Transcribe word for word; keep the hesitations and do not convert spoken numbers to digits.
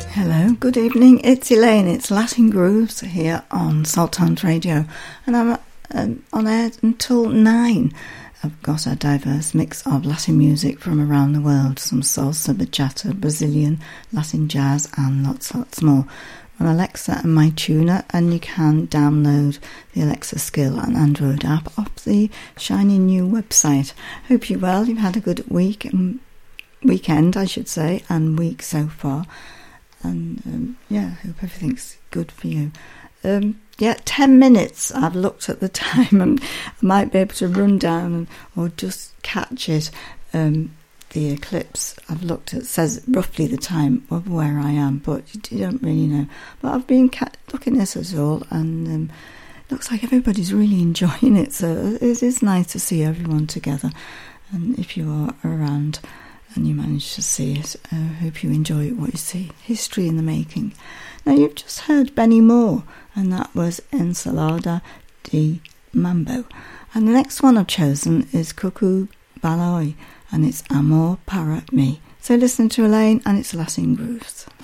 Hello, good evening, it's Elaine, it's Latin Grooves here on Saltines Radio, and I'm um, on air until nine. I've got a diverse mix of Latin music from around the world, some salsa, bachata, Brazilian, Latin jazz and lots, lots more. On Alexa and MyTuner, and you can download the Alexa skill and Android app off the shiny new website. Hope you're well, you've had a good week, and weekend I should say, and week so far. And um, yeah, I hope everything's good for you. Um, yeah, ten minutes. I've looked at the time and I might be able to run down and, or just catch it. Um, the eclipse I've looked at says roughly the time of where I am, but you don't really know. But I've been ca- looking at it all, and um, it looks like everybody's really enjoying it. So it is nice to see everyone together. And if you are around and you manage to see it, I uh, hope you enjoy what you see. History in the making. Now, you've just heard Benny Moore, and that was Ensalada de Mambo. And the next one I've chosen is Cuckoo Baloi, and it's Amor para Mi. So listen to Elaine, and it's Latin Grooves.